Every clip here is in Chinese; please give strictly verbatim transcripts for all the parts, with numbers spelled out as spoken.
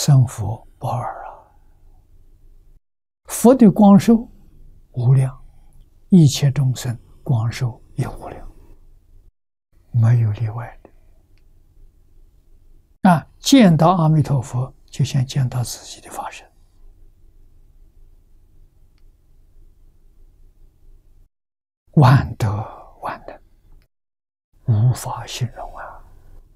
生佛不二啊！佛的光寿无量，一切众生光寿也无量，没有例外的。啊，见到阿弥陀佛，就像见到自己的法身，万德万能，无法形容啊！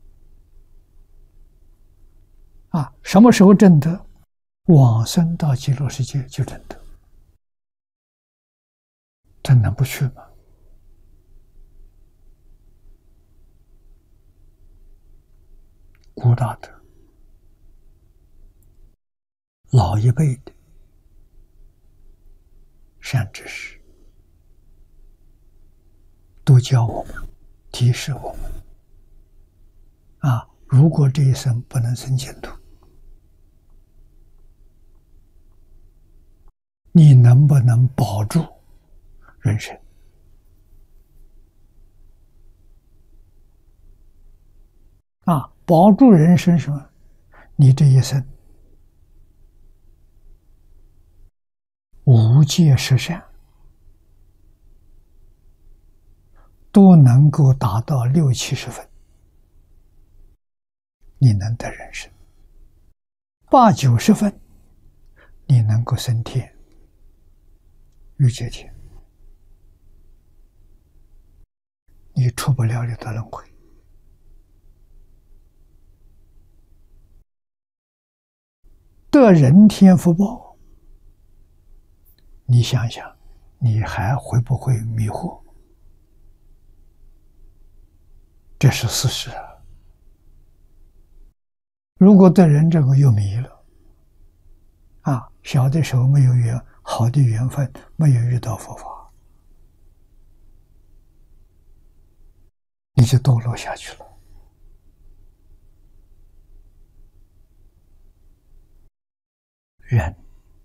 啊，什么时候证得？往生到极乐世界就证得，他能不去吗？古大德老一辈的善知识都教我们，提示我们啊，如果这一生不能生净土，你能不能保住人生？啊，保住人生什么？你这一生无戒十善都能够达到六七十分，你能得人生；八九十分，你能够升天。欲界天，你出不了六道轮回。得人天福报，你想想，你还会不会迷惑？这是事实啊。如果得人这个又迷了，啊，小的时候没有缘，好的缘分，没有遇到佛法，你就堕落下去了。人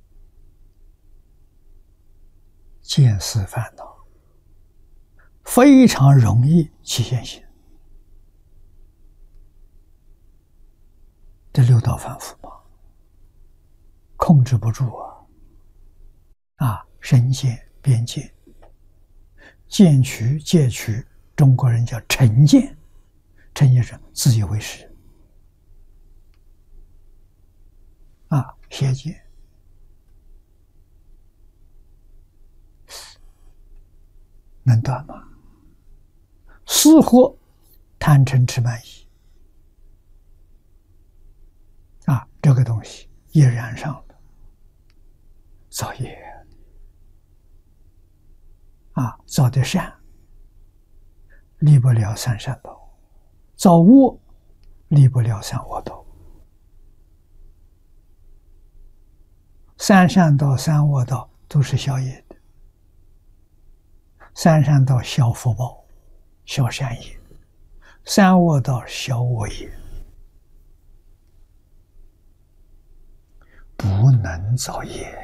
见思烦恼，非常容易起现行，这六道反复嘛，控制不住啊！啊，身见、边见、见取、戒取，中国人叫成见，成见是自以为是啊，邪见。能断吗？似乎贪嗔痴慢疑啊，这个东西一染上了，造业啊，造的善离不了三善道，造恶离不了三恶道。三善道、三恶道都是消业的。三善道消福报、消善业，三恶道消恶业，不能造业，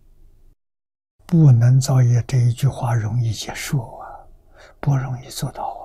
不能造业这一句话容易接受啊，不容易做到。